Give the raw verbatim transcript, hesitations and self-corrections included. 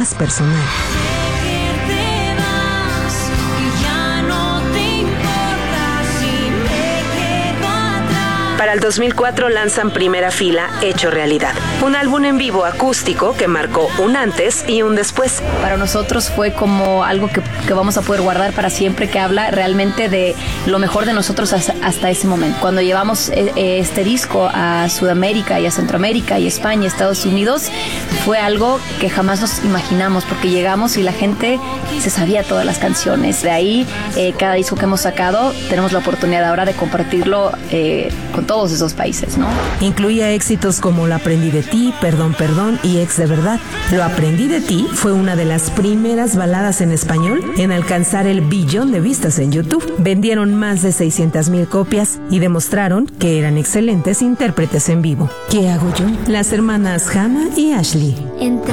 más personal. Para el dos mil cuatro lanzan Primera Fila, Hecho Realidad, un álbum en vivo acústico que marcó un antes y un después. Para nosotros fue como algo que, que vamos a poder guardar para siempre, que habla realmente de lo mejor de nosotros hasta, hasta ese momento. Cuando llevamos eh, este disco a Sudamérica y a Centroamérica y España y Estados Unidos, fue algo que jamás nos imaginamos, porque llegamos y la gente se sabía todas las canciones. De ahí, eh, cada disco que hemos sacado, tenemos la oportunidad ahora de compartirlo eh, con todos esos países, ¿no? Incluía éxitos como Lo aprendí de ti, Perdón, perdón y Ex de verdad. Lo aprendí de ti fue una de las primeras baladas en español en alcanzar el billón de vistas en YouTube. Vendieron más de seiscientas mil copias y demostraron que eran excelentes intérpretes en vivo. ¿Qué hago yo? Las hermanas Hannah y Ashley. Entre